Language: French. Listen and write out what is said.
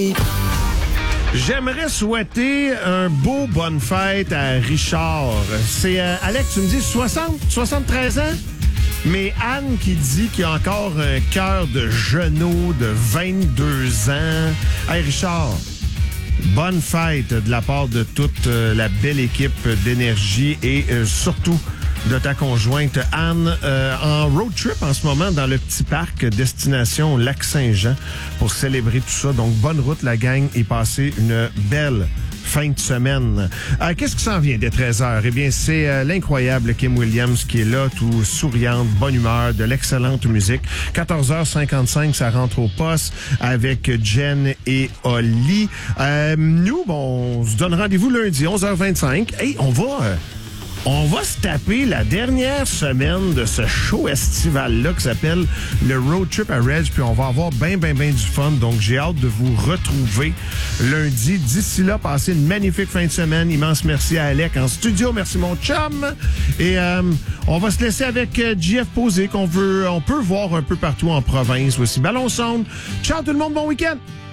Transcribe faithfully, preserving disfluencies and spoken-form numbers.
J'aimerais souhaiter un beau bonne fête à Richard. C'est euh, Alex, tu me dis soixante, soixante-treize ans? Mais Anne qui dit qu'il a encore un cœur de genou de vingt-deux ans. Hey Richard, bonne fête de la part de toute euh, la belle équipe d'Énergie et euh, surtout de ta conjointe Anne euh, en road trip en ce moment dans le petit parc destination Lac-Saint-Jean pour célébrer tout ça. Donc, bonne route la gang et passez une belle fin de semaine. Euh, qu'est-ce qui s'en vient dès treize heures? Eh bien, c'est euh, l'incroyable Kim Williams qui est là, tout souriante, bonne humeur, de l'excellente musique. quatorze heures cinquante-cinq, ça rentre au poste avec Jen et Oli. Euh, nous, bon, on se donne rendez-vous lundi, onze heures vingt-cinq. Hey, on va... Euh, On va se taper la dernière semaine de ce show estival-là qui s'appelle le Road Trip à Reg, puis on va avoir bien, bien, bien du fun. Donc, j'ai hâte de vous retrouver lundi. D'ici là, passez une magnifique fin de semaine. Immense merci à Alec en studio. Merci, mon chum. Et euh, on va se laisser avec euh, J F Posé, qu'on veut, on peut voir un peu partout en province aussi. Ballon sonde. Ciao tout le monde, bon week-end!